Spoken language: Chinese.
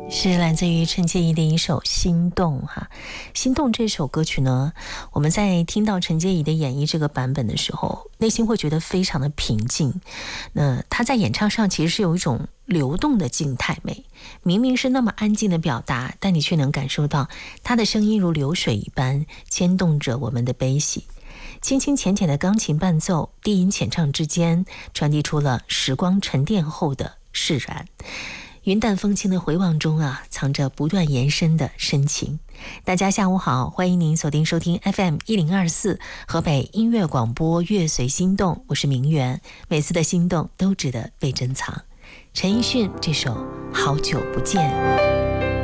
是来自于陈洁仪的一首《心动》哈，《心动》这首歌曲呢，我们在听到陈洁仪的演绎这个版本的时候，内心会觉得非常的平静。那她在演唱上其实是有一种流动的静态美，明明是那么安静的表达，但你却能感受到她的声音如流水一般牵动着我们的悲喜。轻轻浅浅的钢琴伴奏，低吟浅唱之间，传递出了时光沉淀后的释然。云淡风轻的回望中啊，藏着不断延伸的深情。大家下午好，欢迎您锁定收听 FM1024 河北音乐广播乐随心动，我是明媛。每次的心动都值得被珍藏。陈奕迅这首好久不见。